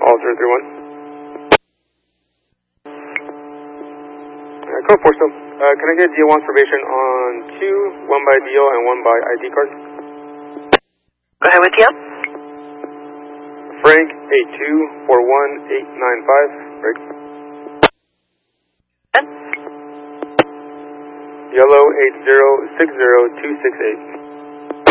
All 031. Code 4 still. Can I get DO1 formation on 2, 1 by DO and 1 by ID card? Go ahead with you. Frank 8241895. Frank. Good. Yellow 8060268.